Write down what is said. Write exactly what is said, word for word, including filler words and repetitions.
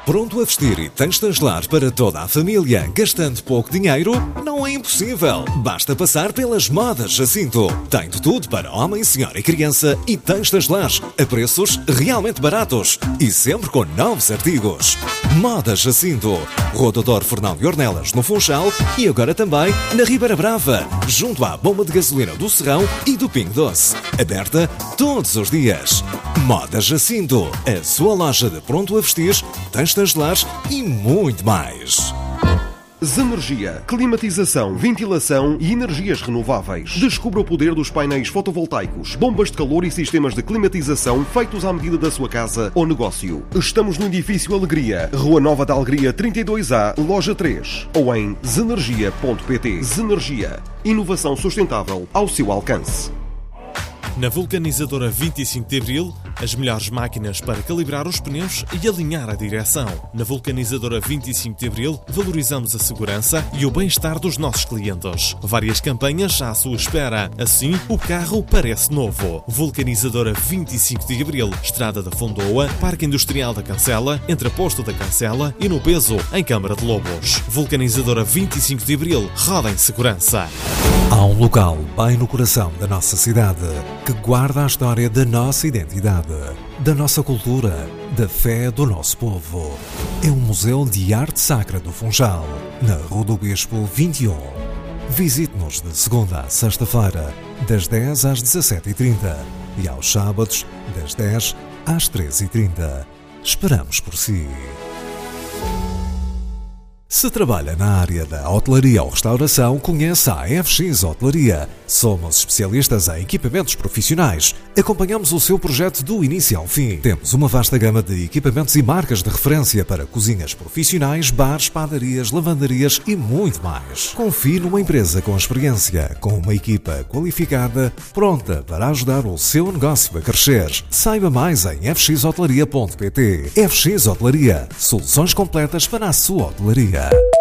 Pronto a vestir e tens de lar para toda a família, gastando pouco dinheiro? Não é impossível. Basta passar pelas Modas Jacinto. Tem de tudo para homem, senhora e criança e tens de lar a preços realmente baratos e sempre com novos artigos. Modas Jacinto. Rua Doutor Fernão de Ornelas, no Funchal e agora também na Ribeira Brava, junto à bomba de gasolina do Serrão e do Pingo Doce. Aberta todos os dias. Modas Jacinto. A sua loja de pronto a vestir, tens de lar e muito mais. Zenergia, climatização, ventilação e energias renováveis. Descubra o poder dos painéis fotovoltaicos, bombas de calor e sistemas de climatização feitos à medida da sua casa ou negócio. Estamos no edifício Alegria, Rua Nova da Alegria trinta e dois A, Loja três, ou em zenergia ponto pt. Zenergia, inovação sustentável ao seu alcance. Na vulcanizadora vinte e cinco de Abril, as melhores máquinas para calibrar os pneus e alinhar a direção. Na vulcanizadora vinte e cinco de Abril, valorizamos a segurança e o bem-estar dos nossos clientes. Várias campanhas à sua espera. Assim, o carro parece novo. Vulcanizadora vinte e cinco de Abril, Estrada da Fondoa, Parque Industrial da Cancela, entre a Posto da Cancela e no Peso, em Câmara de Lobos. Vulcanizadora vinte e cinco de Abril, roda em segurança. Há um local bem no coração da nossa cidade que guarda a história da nossa identidade, da nossa cultura, da fé do nosso povo. É o Museu de Arte Sacra do Funchal, na Rua do Bispo vinte e um. Visite-nos de segunda a sexta-feira, das dez às dezassete e trinta e aos sábados, das dez às treze e trinta. Esperamos por si. Se trabalha na área da hotelaria ou restauração, conheça a F X Hotelaria. Somos especialistas em equipamentos profissionais. Acompanhamos o seu projeto do início ao fim. Temos uma vasta gama de equipamentos e marcas de referência para cozinhas profissionais, bares, padarias, lavandarias e muito mais. Confie numa empresa com experiência, com uma equipa qualificada, pronta para ajudar o seu negócio a crescer. Saiba mais em f x hotelaria ponto pt. F X Hotelaria. Soluções completas para a sua hotelaria.